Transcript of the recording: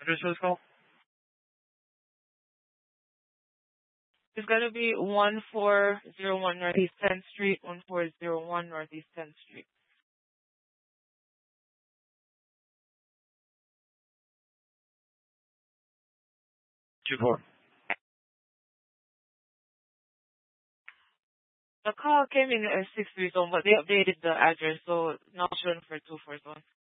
Address for this call? It's gonna be 1401 Northeast 10th Street, 1401 Northeast 10th Street. 2-4. The call came in as 630, but they updated the address, so now showing for 241.